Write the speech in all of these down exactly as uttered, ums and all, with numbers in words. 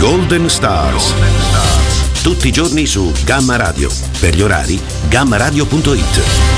Golden Stars. Tutti i giorni su Gamma Radio. Per gli orari, gamma radio punto it.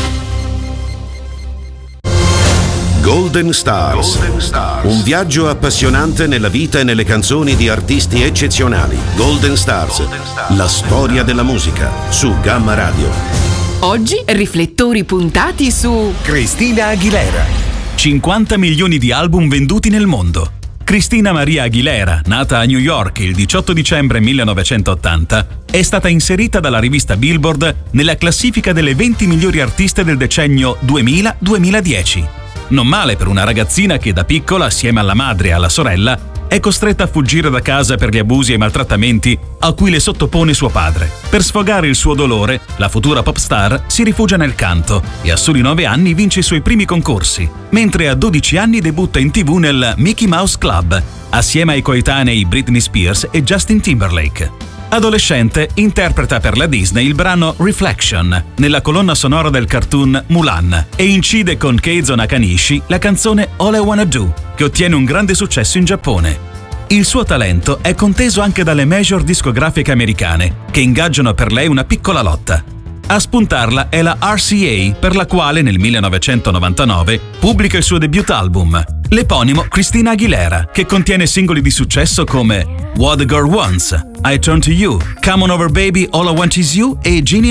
Golden Stars. Golden Stars. Un viaggio appassionante nella vita e nelle canzoni di artisti eccezionali. Golden Stars. Golden Stars. La storia della musica su Gamma Radio. Oggi riflettori puntati su Christina Aguilera. cinquanta milioni di album venduti nel mondo. Christina Maria Aguilera, nata a New York il diciotto dicembre millenovecentottanta, è stata inserita dalla rivista Billboard nella classifica delle venti migliori artiste del decennio duemila duemiladieci. Non male per una ragazzina che da piccola, assieme alla madre e alla sorella, è costretta a fuggire da casa per gli abusi e i maltrattamenti a cui le sottopone suo padre. Per sfogare il suo dolore, la futura pop star si rifugia nel canto e a soli nove anni vince i suoi primi concorsi, mentre a dodici anni debutta in tivù nel Mickey Mouse Club, assieme ai coetanei Britney Spears e Justin Timberlake. Adolescente, interpreta per la Disney il brano Reflection nella colonna sonora del cartoon Mulan e incide con Keizo Nakanishi la canzone All I Wanna Do, che ottiene un grande successo in Giappone. Il suo talento è conteso anche dalle major discografiche americane, che ingaggiano per lei una piccola lotta. A spuntarla è la R C A, per la quale nel millenovecentonovantanove pubblica il suo debut album, l'eponimo Christina Aguilera, che contiene singoli di successo come What the Girl Wants, I Turn to You, Come On Over Baby, All I Want Is You e Genie